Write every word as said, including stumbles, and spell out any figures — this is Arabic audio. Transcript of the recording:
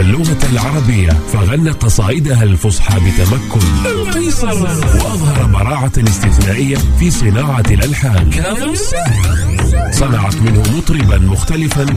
اللغة العربية، فغنى قصائدها الفصحى بتمكن القيصر، وأظهر براعة استثنائية في صناعة الألحان. صنعت منه مطربا مختلفا